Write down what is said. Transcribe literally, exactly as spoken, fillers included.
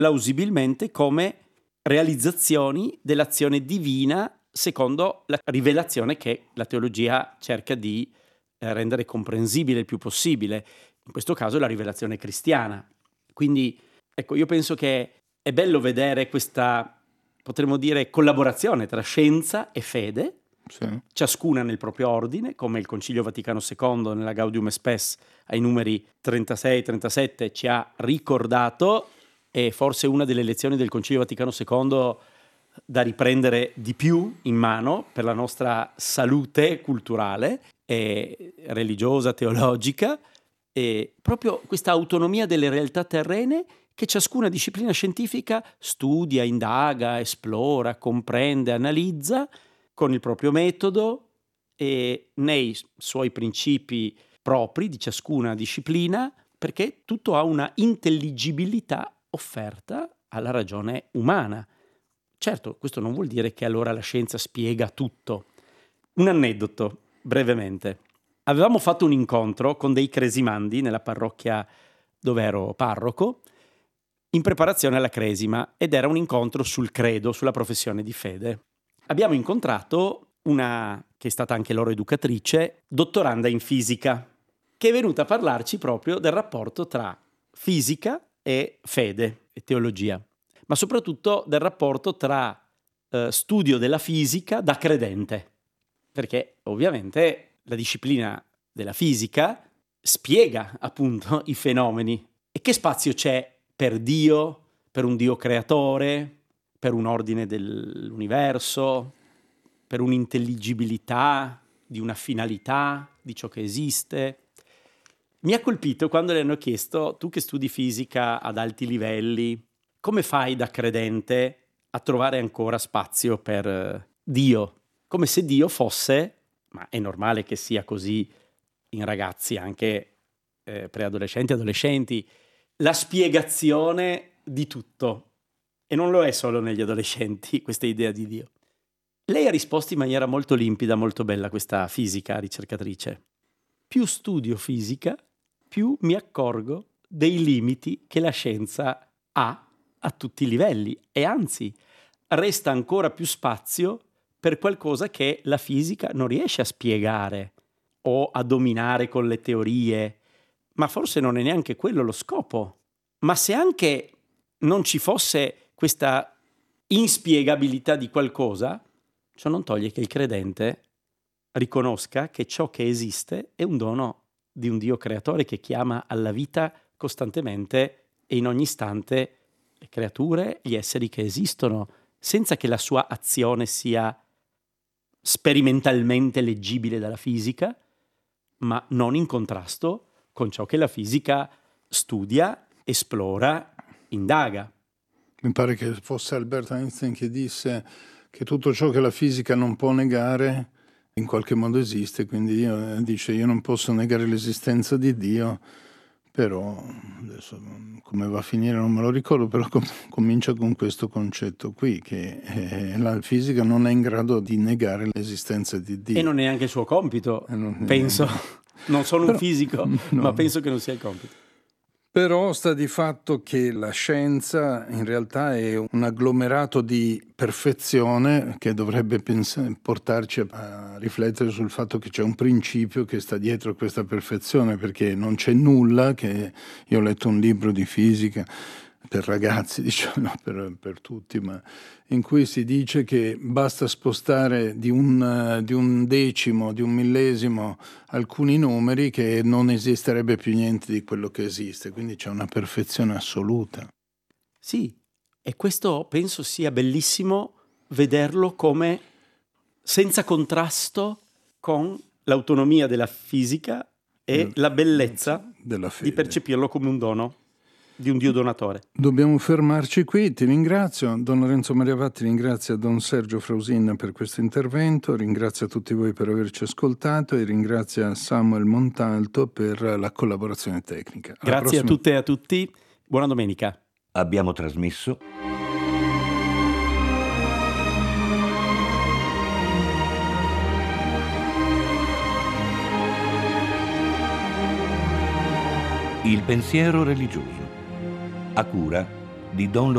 plausibilmente come realizzazioni dell'azione divina secondo la rivelazione che la teologia cerca di eh, rendere comprensibile il più possibile, in questo caso la rivelazione cristiana. Quindi ecco, io penso che è bello vedere questa, potremmo dire, collaborazione tra scienza e fede, sì. ciascuna nel proprio ordine, come il Concilio Vaticano secondo nella Gaudium et Spes ai numeri trentasei trentasette ci ha ricordato, e forse una delle lezioni del Concilio Vaticano secondo da riprendere di più in mano per la nostra salute culturale e religiosa, teologica, e proprio questa autonomia delle realtà terrene che ciascuna disciplina scientifica studia, indaga, esplora, comprende, analizza con il proprio metodo e nei suoi principi propri di ciascuna disciplina, perché tutto ha una intelligibilità offerta alla ragione umana. Certo, questo non vuol dire che allora la scienza spiega tutto. Un aneddoto, brevemente. Avevamo fatto un incontro con dei cresimandi nella parrocchia dove ero parroco, in preparazione alla cresima, ed era un incontro sul credo, sulla professione di fede. Abbiamo incontrato una, che è stata anche loro educatrice, dottoranda in fisica, che è venuta a parlarci proprio del rapporto tra fisica e fede e teologia, ma soprattutto del rapporto tra eh, studio della fisica da credente, perché ovviamente la disciplina della fisica spiega appunto i fenomeni. E che spazio c'è per Dio, per un Dio creatore, per un ordine dell'universo, per un'intelligibilità di una finalità di ciò che esiste? Mi ha colpito quando le hanno chiesto: tu che studi fisica ad alti livelli, come fai da credente a trovare ancora spazio per Dio? Come se Dio fosse, ma è normale che sia così in ragazzi anche eh, preadolescenti, adolescenti, la spiegazione di tutto. E non lo è solo negli adolescenti questa idea di Dio. Lei ha risposto in maniera molto limpida, molto bella, questa fisica ricercatrice. Più studio fisica, più mi accorgo dei limiti che la scienza ha a tutti i livelli, e anzi resta ancora più spazio per qualcosa che la fisica non riesce a spiegare o a dominare con le teorie, ma forse non è neanche quello lo scopo. Ma se anche non ci fosse questa inspiegabilità di qualcosa, ciò non toglie che il credente riconosca che ciò che esiste è un dono di un Dio creatore che chiama alla vita costantemente e in ogni istante le creature, gli esseri che esistono, senza che la sua azione sia sperimentalmente leggibile dalla fisica, ma non in contrasto con ciò che la fisica studia, esplora, indaga. Mi pare che fosse Albert Einstein che disse che tutto ciò che la fisica non può negare in qualche modo esiste, quindi io, dice io non posso negare l'esistenza di Dio, però adesso come va a finire non me lo ricordo, però com- comincia con questo concetto qui, che eh, la fisica non è in grado di negare l'esistenza di Dio. E non è neanche il suo compito, non penso. Non sono però, un fisico, no. ma penso che non sia il compito. Però sta di fatto che la scienza in realtà è un agglomerato di perfezione che dovrebbe pens- portarci a riflettere sul fatto che c'è un principio che sta dietro questa perfezione, perché non c'è nulla che... Io ho letto un libro di fisica per ragazzi, diciamo, no, per, per tutti, ma in cui si dice che basta spostare di un, di un decimo, di un millesimo alcuni numeri che non esisterebbe più niente di quello che esiste, quindi c'è una perfezione assoluta. Sì, e questo penso sia bellissimo vederlo come senza contrasto con l'autonomia della fisica e Eh, la bellezza della fede. di percepirlo come un dono di un Dio donatore. Dobbiamo fermarci qui, ti ringrazio. Don Lorenzo Mariavatti ringrazia Don Sergio Frausin per questo intervento, ringrazia tutti voi per averci ascoltato e ringrazia Samuel Montalto per la collaborazione tecnica. Alla Grazie prossima... a tutte e a tutti, buona domenica. Abbiamo trasmesso Il pensiero religioso, a cura di Don